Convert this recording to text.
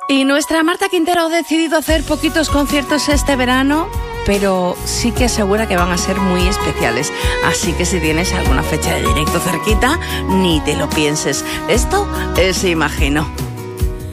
Y nuestra Marta Quintero ha decidido hacer poquitos conciertos este verano, pero sí que asegura que van a ser muy especiales. Así que si tienes alguna fecha de directo cerquita, ni te lo pienses. Esto es Imagino.